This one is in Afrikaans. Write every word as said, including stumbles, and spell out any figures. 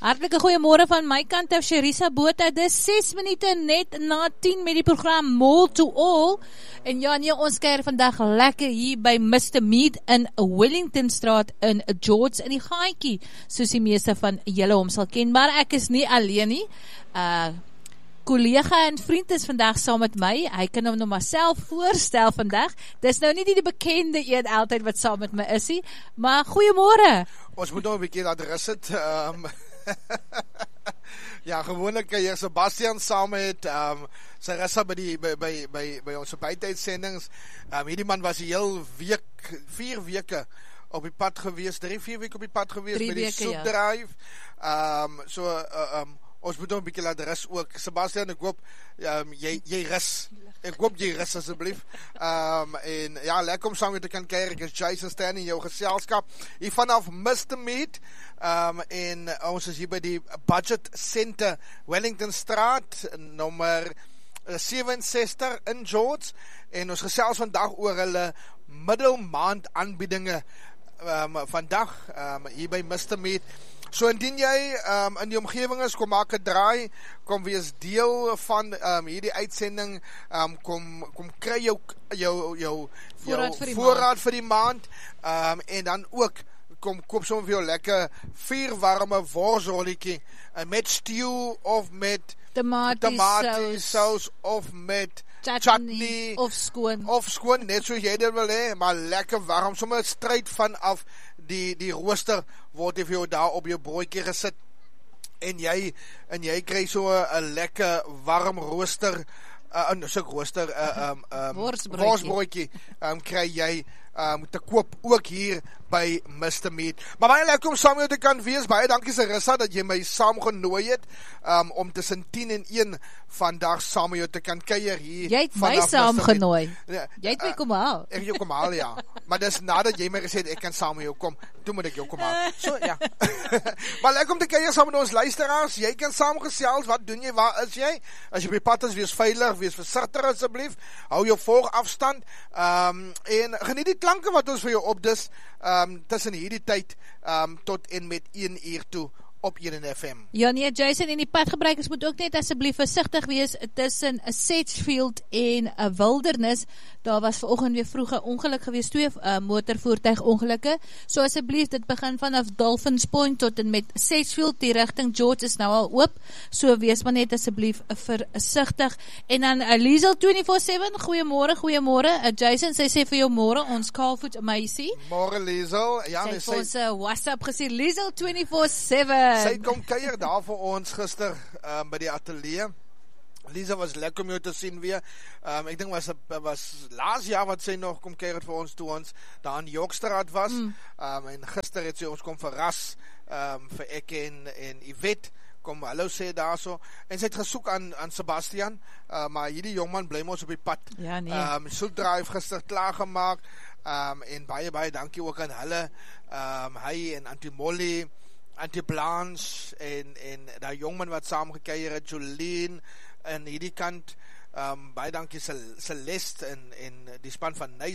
Hartlike goeiemôre van my kant af, Sherisa Botha. Dis ses minute net na tien met die program Mall to All. En ja, nee, ons kuier vandag lekker hier by mister Mead in Wellingtonstraat in George in die Gaaitjie, soos die meeste van julle hom sal ken. Maar ek is nie alleen nie. Uh Kollega en vriend is vandag saam met my. Hy kan hom nou maar self voorstel vandag. Dis nou nie die, die bekende een altyd wat saam met my is nie, maar goeiemôre. Ons moet nou 'n bietjie adres het. Um, ja, gewoonlik hier Sebastian saam met um, Sarissa by die by by by, by ons buiteuitsendings. Um, hierdie man was die heel week, vier weke op die pad gewees, drie, vier weke op die pad gewees met die soepdrive. Ja. Um, so uh, um, ons moet nou 'n bietjie laat rus ook. Sebastian, ek hoop um, jy jy rus. Ek hoop jy rus asseblief. Um, en ja, lekker om saam met te kan kuier. Ek is Jason Stan in jou geselskap hier vanaf mister Mead. Um, en ons is hier by die Budget Center Wellingtonstraat nommer sewe-en-sestig in George. En ons gesels vandag oor hulle middelmaand aanbiedinge um, vandag um, hier by mister Mead. So indien jy um, in die omgewing is, kom maak 'n draai, kom wees deel van um, hierdie uitsending, um, kom kom kry jou jou jou, voorraad, jou vir, die voorraad vir die maand, um, en dan ook kom koop sommer vir jou lekker vier warme worsrolletjie uh, met stew of met tomatie saus of met chutney, chutney of skoon of skoon, net so jy dit wil hê, maar lekker warm, sommer stryd vanaf die die rooster word vir jou daar op jou broodjie gesit en jy en jy kry so 'n lekker warm rooster, uh, uh, so 'n rooster uh, um, um, worsbroodjie, worsbroodjie um, kry jy um, te koop ook hier by mister Mead. Maar baie lekker om saam met jou te kan wees. Baie dankie Sarissa dat jy my saam genooi het um, om tussen tien en een vandag saam met jou te kan kuier hier. Jy het my saam genooi. Ja, jy het my uh, kom haal. Ek jou kom haal, ja. Maar dis nadat jy my gesê het ek kan saam met jou kom, toe moet ek jou kom haal. So ja. Maar lekker om te kuier saam met ons luisteraars. Jy kan saamgesels. Wat doen jy? Waar is jy? As jy by pad is, wees veilig, wees versigtig asseblief. Hou jou volgafstand. Um, en geniet die klanke wat ons vir jou opdis. Um, tussen hierdie tyd um, tot en met een uur toe op een F M. Ja nee, Jason, en die padgebruikers moet ook net asseblief versigtig wees tussen 'n Sedgefield en 'n Wildernis. Daar was vanoggend weer vroeg 'n ongeluk gewees, twee uh, motorvoertuig ongelukke. So asseblief, dit begin vanaf Dolphins Point tot en met Sedgefield, die rigting George is nou al oop. So wees maar net asseblief versigtig. En dan uh, Liesel twee vier sewe, goeiemôre, goeiemôre. Uh, Jason, sy sê vir jou môre, ons Kaalvoet Meisie. Môre Liesel. Ja, sy het vir ons 'n uh, WhatsApp gesê, Liesel twee vier sewe. Sy kom kuier daar vir ons gister um, by die ateljee. Lisa was lekker om jou te sien weer. Um, ek dink was was laas jaar wat sy nog kom kuier vir ons toe ons daar in Yorkstraat was. Mm. Um, en gister het sy ons kom verras um, vir ek en en Yvette kom hallo sê daarso. En sy het gesoek aan aan Sebastian, uh, maar hierdie jongman bly mos op die pad. Ja nee. Um, soekdrive gister klaar gemaak. Um, en baie baie dankie ook aan hulle. Um, hy en Auntie Molly, Auntie Blanche en en daai jongman wat saam gekuier het, Jolene en hierdie kant, um, baie dankie Celeste en en die span van Nice